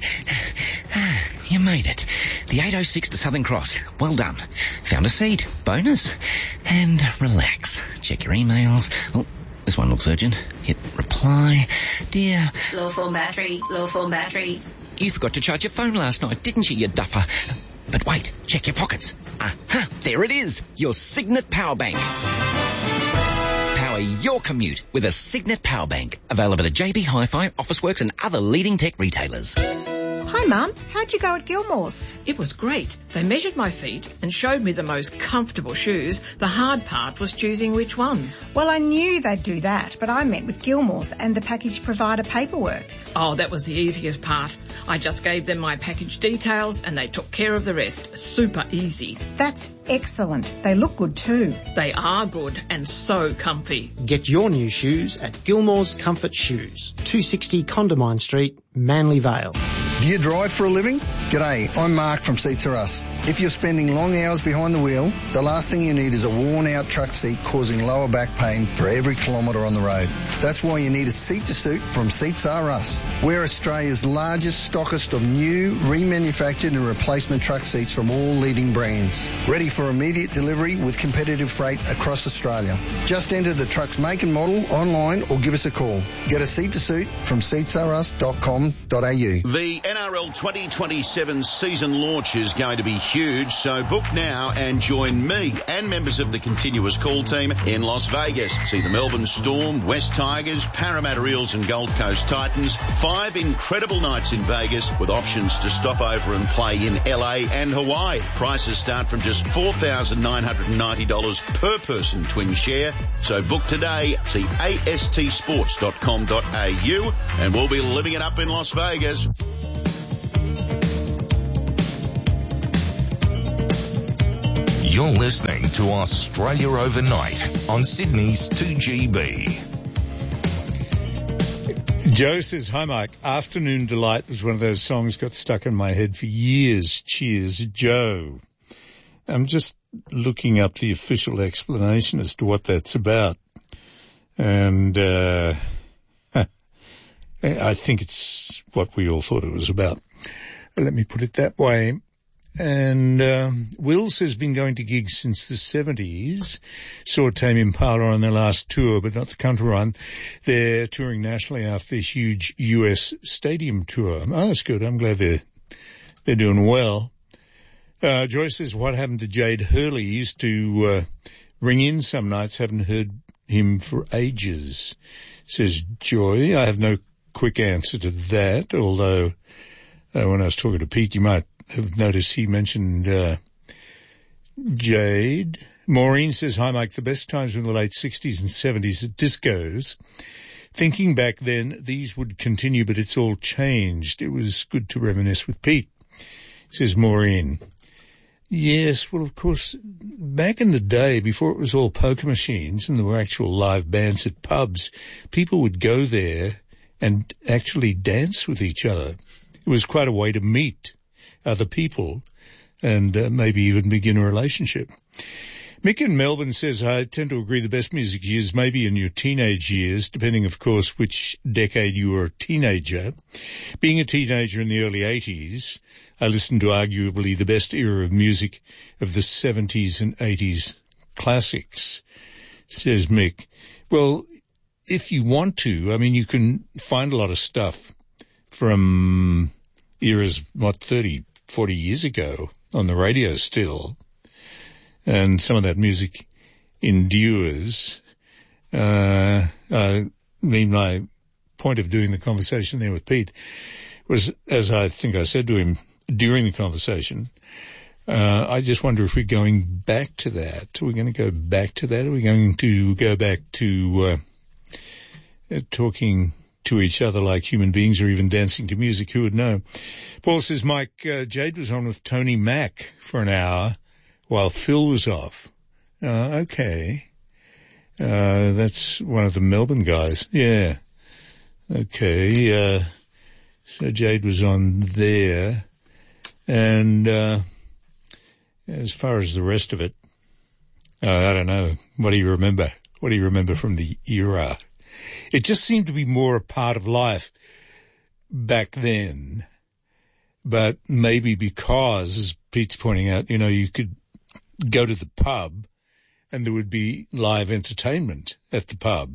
You made it. The eight oh six to Southern Cross. Well done. Found a seat. Bonus. And relax. Check your emails. Oh, this one looks urgent. Hit reply. Dear. Low form battery. Low form battery. You forgot to charge your phone last night, didn't you, you duffer? But wait. Check your pockets. Aha. There it is. Your Signet Power Bank. Power your commute with a Signet Power Bank. Available at J B Hi-Fi, Officeworks and other leading tech retailers. Hi, Mum. How'd you go at Gilmore's? It was great. They measured my feet and showed me the most comfortable shoes. The hard part was choosing which ones. Well, I knew they'd do that, but I met with Gilmore's and the package provider paperwork. Oh, that was the easiest part. I just gave them my package details and they took care of the rest. Super easy. That's excellent. They look good too. They are good and so comfy. Get your new shoes at Gilmore's Comfort Shoes, two sixty Condamine Street, Manly Vale. Do you drive for a living? G'day, I'm Mark from Seats Are Us. If you're spending long hours behind the wheel, the last thing you need is a worn-out truck seat causing lower back pain for every kilometre on the road. That's why you need a seat-to-suit from Seats Are Us. We're Australia's largest stockist of new, remanufactured and replacement truck seats from all leading brands. Ready for immediate delivery with competitive freight across Australia. Just enter the truck's make and model online or give us a call. Get a seat-to-suit from seats are us dot com dot a u. The N R L twenty twenty-seven season launch is going to be huge, so book now and join me and members of the Continuous Call team in Las Vegas. See the Melbourne Storm, West Tigers, Parramatta Eels and Gold Coast Titans. Five incredible nights in Vegas with options to stop over and play in L A and Hawaii. Prices start from just four thousand nine hundred ninety dollars per person twin share. So book today. See A S T sports dot com dot A U and we'll be living it up in Las Vegas. You're listening to Australia Overnight on Sydney's two G B. Joe says, hi Mike, Afternoon Delight was one of those songs got stuck in my head for years. Cheers, Joe. I'm just looking up the official explanation as to what that's about. And uh I think it's what we all thought it was about. Let me put it that way. And um, Wills has been going to gigs since the seventies. Saw Tame Impala on their last tour, but not the country run. They're touring nationally after this huge U S stadium tour. Oh, that's good. I'm glad they're, they're doing well. Uh, Joyce says, what happened to Jade Hurley? He used to uh, ring in some nights. Haven't heard him for ages, says Joy. I have no quick answer to that, although uh, when I was talking to Pete, you might have noticed he mentioned uh, Jade. Maureen says, hi Mike, the best times were in the late sixties and seventies at discos. Thinking back then, these would continue, but it's all changed. It was good to reminisce with Pete, says Maureen. Yes, well, of course, back in the day, before it was all poker machines and there were actual live bands at pubs, people would go there and actually dance with each other. It was quite a way to meet other people and uh, maybe even begin a relationship. Mick in Melbourne says, I tend to agree the best music years maybe in your teenage years, depending, of course, which decade you were a teenager. Being a teenager in the early eighties, I listened to arguably the best era of music of the seventies and eighties classics, says Mick. Well, if you want to, I mean, you can find a lot of stuff from eras, what, thirty, forty years ago on the radio still. And some of that music endures. Uh, I mean, my point of doing the conversation there with Pete was, as I think I said to him during the conversation, uh, I just wonder if we're going back to that. Are we going to go back to that? Are we going to go back to uh, talking to each other like human beings or even dancing to music? Who would know? Paul says, Mike, uh, Jade was on with Tony Mack for an hour while Phil was off. Uh, okay. Uh, that's one of the Melbourne guys. Yeah. Okay. Uh, so Jade was on there. And, uh, as far as the rest of it, uh, I don't know. What do you remember? What do you remember from the era? It just seemed to be more a part of life back then. But maybe because, as Pete's pointing out, you know, you could go to the pub and there would be live entertainment at the pub.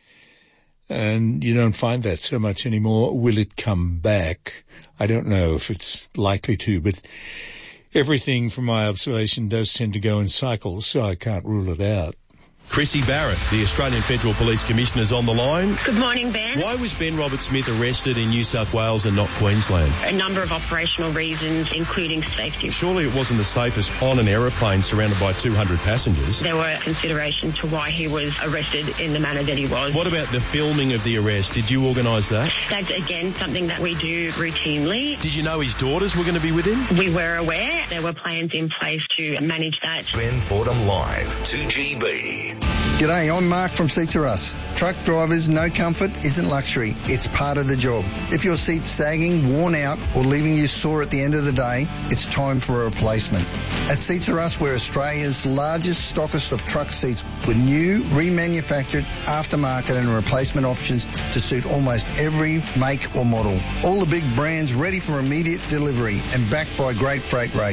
And you don't find that so much anymore. Will it come back? I don't know if it's likely to, but everything from my observation does tend to go in cycles, so I can't rule it out. Chrissy Barrett, the Australian Federal Police Commissioner, is on the line. Good morning, Ben. Why was Ben Robert-Smith arrested in New South Wales and not Queensland? A number of operational reasons, including safety. Surely it wasn't the safest on an aeroplane surrounded by two hundred passengers. There were considerations to why he was arrested in the manner that he was. What about the filming of the arrest? Did you organise that? That's, again, something that we do routinely. Did you know his daughters were going to be with him? We were aware. There were plans in place to manage that. Ben Fordham Live, two G B. G'day, I'm Mark from Seats Are Us. Truck drivers, no comfort isn't luxury. It's part of the job. If your seat's sagging, worn out, or leaving you sore at the end of the day, it's time for a replacement. At Seats Are Us, we're Australia's largest stockist of truck seats with new, remanufactured, aftermarket and replacement options to suit almost every make or model. All the big brands ready for immediate delivery and backed by great freight rates.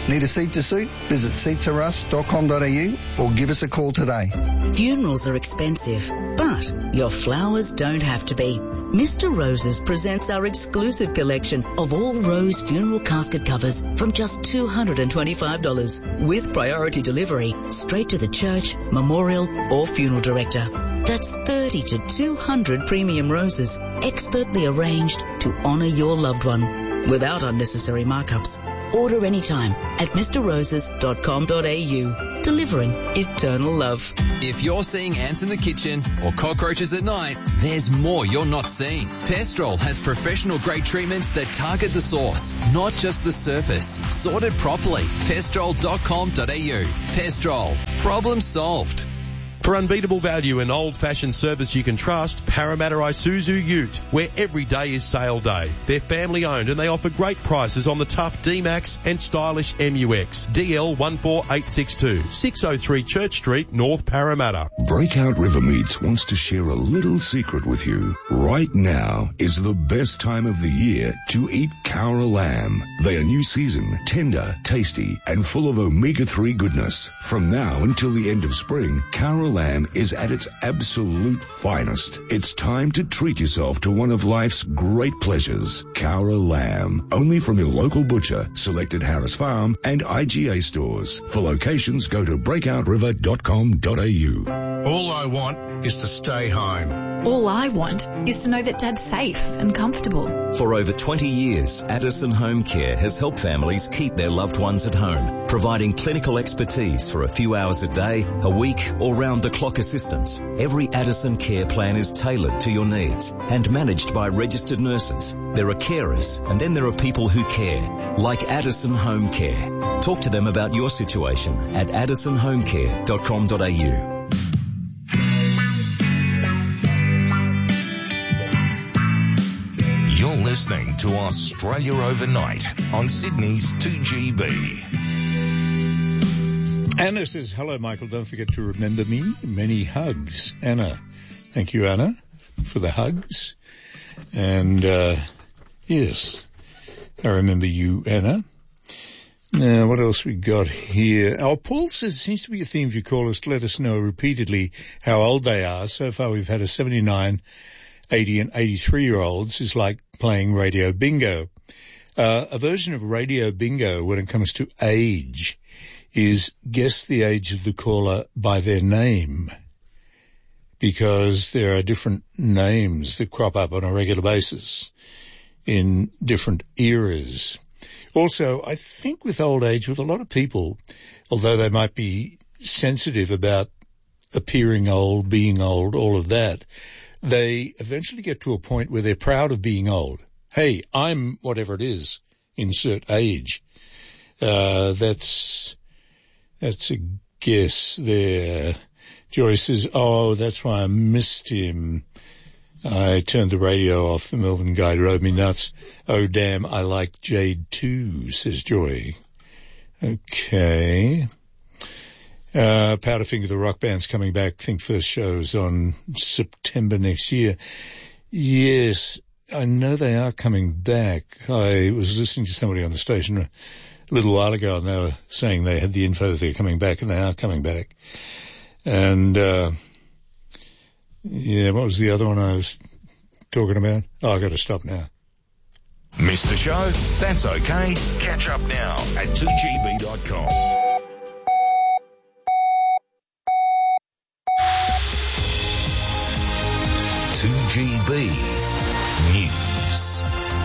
Need a seat to suit? Visit seats are us dot com dot a u or give us a call today. Funerals are expensive, but your flowers don't have to be. Mister Roses presents our exclusive collection of all rose funeral casket covers from just two hundred twenty-five dollars with priority delivery straight to the church, memorial or funeral director. That's thirty to two hundred premium roses expertly arranged to honour your loved one without unnecessary markups. Order anytime at Mr Roses dot com dot a u. Delivering eternal love. If you're seeing ants in the kitchen or cockroaches at night, there's more you're not seeing. Pestrol has professional grade treatments that target the source, not just the surface. Sorted properly. Pestrol dot com dot a u. Pestrol. Problem solved. For unbeatable value and old-fashioned service you can trust, Parramatta Isuzu Ute, where every day is sale day. They're family-owned and they offer great prices on the tough D-Max and stylish M U X. D L one four eight six two, six oh three Church Street, North Parramatta. Breakout River Meats wants to share a little secret with you. Right now is the best time of the year to eat Cowra lamb. They are new season, tender, tasty, and full of omega three goodness. From now until the end of spring, Cowra lamb is at its absolute finest. It's time to treat yourself to one of life's great pleasures. Cowra lamb. Only from your local butcher, selected Harris Farm and I G A stores. For locations, go to breakout river dot com dot a u. All I want is to stay home. All I want is to know that Dad's safe and comfortable. For over twenty years, Addison Home Care has helped families keep their loved ones at home, providing clinical expertise for a few hours a day, a week, or round-the-clock assistance. Every Addison care plan is tailored to your needs and managed by registered nurses. There are carers, and then there are people who care, like Addison Home Care. Talk to them about your situation at addison home care dot com dot a u. You're listening to Australia Overnight on Sydney's two G B. Anna says, hello, Michael. Don't forget to remember me. Many hugs. Anna. Thank you, Anna, for the hugs. And, uh, yes, I remember you, Anna. Now, what else we got here? Oh, Paul says, seems to be a theme for your callers to let us know repeatedly how old they are. So far, we've had a seventy-nine, eighty and eighty-three-year-olds is like playing Radio Bingo. Uh, a version of Radio Bingo when it comes to age is guess the age of the caller by their name, because there are different names that crop up on a regular basis in different eras. Also, I think with old age, with a lot of people, although they might be sensitive about appearing old, being old, all of that, they eventually get to a point where they're proud of being old. Hey, I'm whatever it is, insert age. Uh, that's, that's a guess there. Joy says, oh, that's why I missed him. I turned the radio off. The Melbourne guy drove me nuts. Oh, damn, I like Jade too, says Joy. Okay. Uh, Powderfinger, the rock band's coming back. I think first show's on September next year. Yes, I know they are coming back. I was listening to somebody on the station a little while ago and they were saying they had the info that they're coming back, and they are coming back. And, uh, yeah, what was the other one I was talking about? Oh, I've got to stop now. Missed the show? That's okay. Catch up now at two G B dot com. two G B News.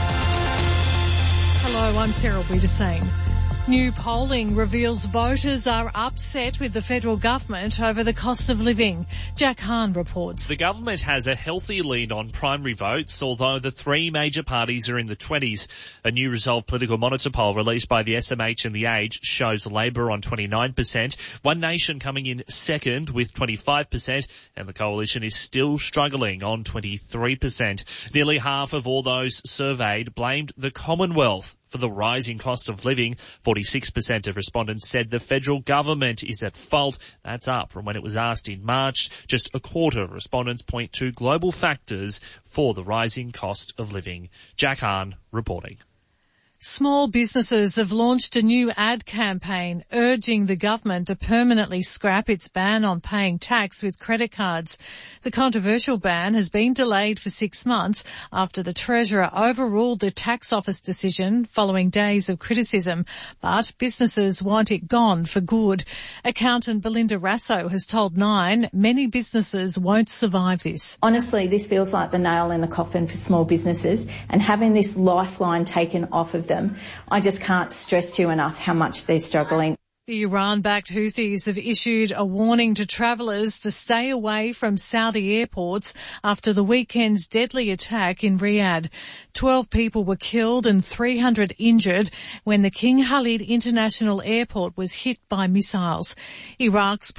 Hello, I'm Sarah Wiedersing. New polling reveals voters are upset with the federal government over the cost of living. Jack Hahn reports. The government has a healthy lead on primary votes, although the three major parties are in the twenties. A new Resolve Political Monitor poll released by the S M H and The Age shows Labor on twenty-nine percent, One Nation coming in second with twenty-five percent, and the Coalition is still struggling on twenty-three percent. Nearly half of all those surveyed blamed the Commonwealth for the rising cost of living. forty-six percent of respondents said the federal government is at fault. That's up from when it was asked in March. Just a quarter of respondents point to global factors for the rising cost of living. Jack Hahn reporting. Small businesses have launched a new ad campaign urging the government to permanently scrap its ban on paying tax with credit cards. The controversial ban has been delayed for six months after the Treasurer overruled the tax office decision following days of criticism, but businesses want it gone for good. Accountant Belinda Rasso has told Nine many businesses won't survive this. Honestly, this feels like the nail in the coffin for small businesses, and having this lifeline taken off of them, I just can't stress to you enough how much they're struggling. The Iran-backed Houthis have issued a warning to travellers to stay away from Saudi airports after the weekend's deadly attack in Riyadh. Twelve people were killed and three hundred injured when the King Khalid International Airport was hit by missiles. Iraq's